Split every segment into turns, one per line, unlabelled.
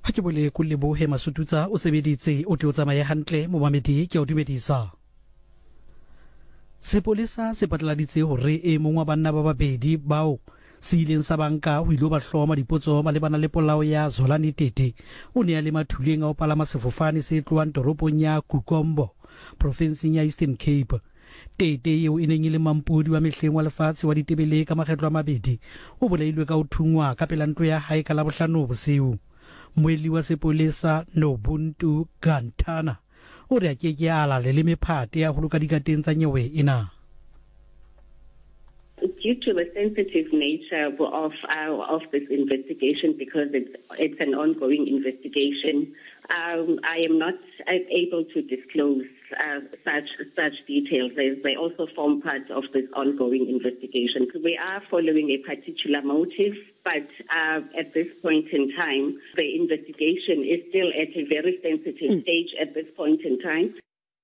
ha ke bole go lebohe Masututsa o sebeditse o tle o tsamaye hantle mo mamedi ke o dumedisa. Sepolesa se patlaladitse hore e mongwe wa banna ba babedi bao se ileng sa banka ho ilo ba hloma dipotso malebana le polao ya Zolani Tete o ne a le mathuleng a o palama sefofane se tloang toropong ya Kukombo provinseng ya Eastern Cape. Tete eo e neng e le mampudi wa mehleng wa lefatshe wa ditebele ka makgetlo a mabedi o bolailwe ka ho thungwa ka pela ntlo ya hae ka la bohlano bosiu. Moeli wa sepolesa Nobuntu Gantana o re a keke a ala le mephate ya ho loka dikateng tsa nyewe ena.
Due to the sensitive nature of this investigation, because it's an ongoing investigation, I am not able to disclose such details. They also form part of this ongoing investigation. We are following a particular motive, but at this point in time, the investigation is still at a very sensitive stage at this point in time.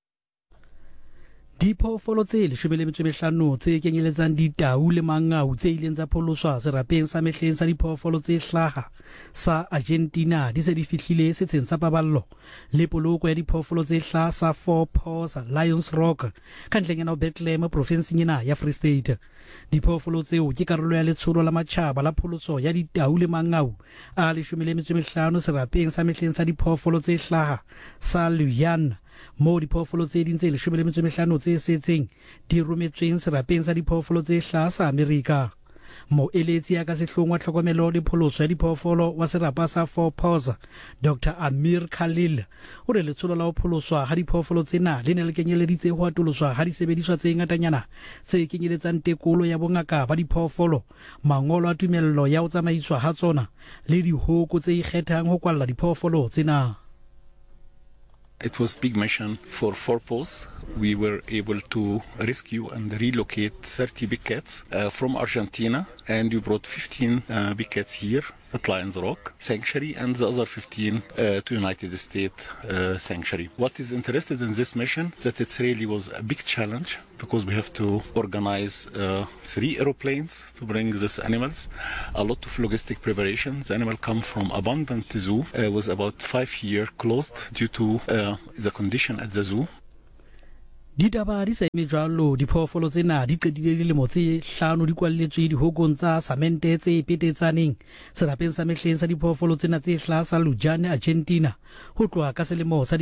Diphoofolo tse 15 tse kenyeletsang ditau le mangau tse ileng tsa pholoswa serapeng sa mehleng sa diphoofolo tse hlaha sa Argentina di se di fihlile setsheng sa paballo le poloko ya diphoofolo tse hlaha sa Four Paws Lions Rock ka ntleng ya Bethlehem provinseng ena ya Free State. Diphoofolo tseo ke karolo ya letsholo la matjhaba la pholoso ya ditau le mangau a 15 serapeng sa mehleng sa diphoofolo tse hlaha sa Luyan mo diphoofolo tse ding tse 15 tse setseng di rometsweng serapeng sa diphoofolo tse hlaha sa Amerika. Moeletsi ya ka sehlong wa tlhokomelo le pholoso ya diphoofolo wa serapa sa Four Paws Dr. Amir Khalil o re letsholo la ho pholoswa ha diphoofolo tsena le ne le kenyeleditse ho atoloswa ha disebediswa tse ngatanyana tse kenyeletsang tekolo ya bongaka ba diphoofolo, mangolo a tumello ya ho tsamaiswa ha tsona le dihoko tse ikgethang ho kwalla diphoofolo tsena.
It was a big mission for Four Paws. We were able to rescue and relocate 30 big cats from Argentina, and we brought 15 big cats here at Lions Rock Sanctuary and the other 15 to United States Sanctuary. What is interesting in this mission is that it really was a big challenge because we have to organize 3 aeroplanes to bring these animals, a lot of logistic preparations. The animal come from abandoned zoo, was about 5 years closed due to the condition at the zoo.
Ditaba di sa emejalo diphoofolo tsena di qedile dilemo tse 5 di kwalletswe dihokong tsa samente tse petetsaneng serapeng sa mehleng sa diphoofolo tsena tse hlaha sa Lujan Argentina ho tloha ka selemo sa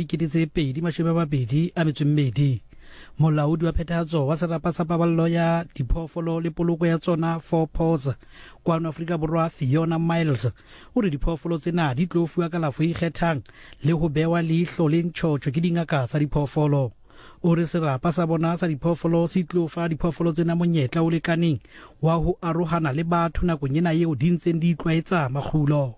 2022. Molaodi wa phethahatso wa serapa sa paballo ya diphoofolo le poloko ya tsona Four Paws kwano Afrika Borwa Fiona Miles o re diphoofolo tsena di tlo fuwa kalafo e ikgethang le ho bewa leihlo le ntjhotjho ke dingaka tsa diphoofolo. O re serapa sa bona sa diphoofolo se tlo fa diphoofolo tsena monyetla o lekaneng wa ho arohana le batho nakong ena eo di ntseng di itlwaetsa makgulo.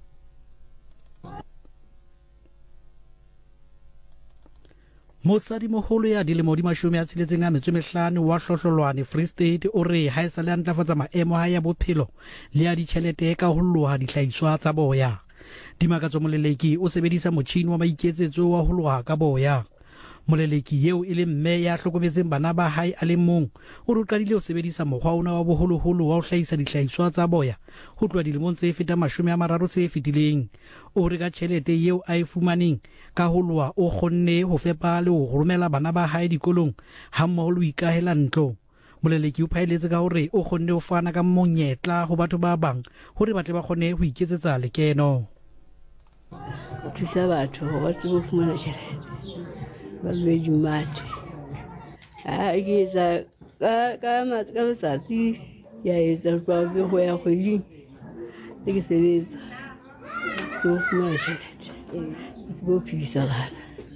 Mosadi moholo ya dilemo di 65 wa Hlohlolwane Free State o re ha esale a ntlafatsa maemo a ya bophelo le ya ditjhelete ka ho loha dihlahiswa tsa boya. Dimakatso moleleki o sebedisa motjhini wa maiketsetso wa ho loha ka boya. Moleleki eo e le mme ya hlokometseng bana ba hae a le mong o re qadile ho sebedisa mokgwa ona wa boholoholo wa ho hlahisa dihlahiswa tsa boya ho tloha dilemong tse feta 30 tse fetileng. O re ka tjhelete eo a e fumaneng ka ho loha o kgonne ho fepa le ho romela bana ba hae dikolong ha mmoho le ho ikahela ntlo. Moleleki o phaeletse ka hore o kgonne ho fana ka monyetla ho batho ba bang hore ba tle ba kgone ho iketsetsa lekeno.
Thusa batho ho ba tsebo fumana tjhelete ba lwedi mate ke etsa ka matsatsi ya etsa ba be ho ya kgweding le ke sebetsa ho fumana tjhelete bo phisa bana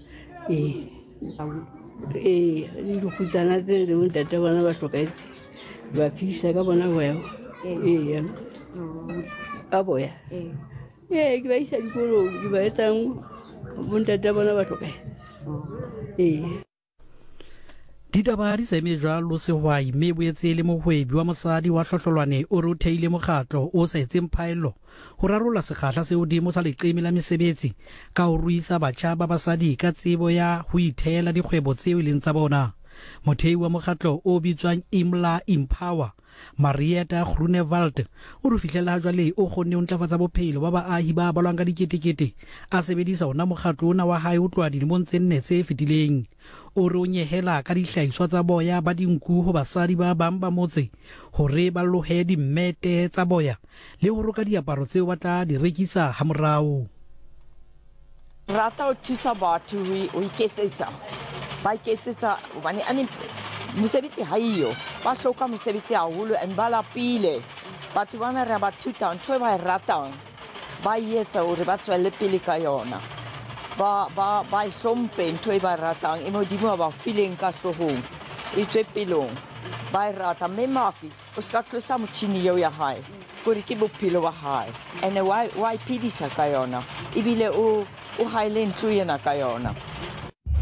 le dikgutsana tse le ntate bona ba hloketse ba phisa ka bona boya ka boya ke ba isa dikolong ke ba etsang bo ntate bona ba hloketse.
Ditaba di sa emejalo sehwai mme boetse le mohwebi wa mosadi wa Hlohlolwane o re o theile mokgatlo o sa etseng phaello ho rarolla sekgahla se hodimo sa leqeme la mesebetsi ka ho ruisa batjha ba basadi ka tsebo ya ho ithela dikgwebo tseo leng tsa bona. mothei wa mokgatlo o bitswang Imla Empower Marietta Groenewald o re fihlela jwale o kgonne ho ntlafatsa bophelo ba baahi ba balwang ka diketekete a sebedisa ona mokgatlo ona wa hae o tloa dilemong tse 4 tse fetileng. O re o nyehela ka dihlahiswa tsa boya ba dinku ho basadi ba bang ba motse hore ba lohe dimmete tsa boya le ho roka diaparo tseo ba tla di rekisa ha morao.
Rata o thusa batho o iketsetsa ba iketsetsa hobane mosebetsi ha iyo ba hloka mosebetsi haholo and ba lapile batho bana re ba thuta ntho e ba e ratang ba etsa hore ba tswele pele ka yona ba hlomphe ntho e ba ratang e modimo ba feeling ka hlohong e tswe pelong ba rata memaki o ska tlosa motšhini eo ya hae gore ke bophelo ba hae and why phedisa ka yona ebile o haile ntlo yena ka yona.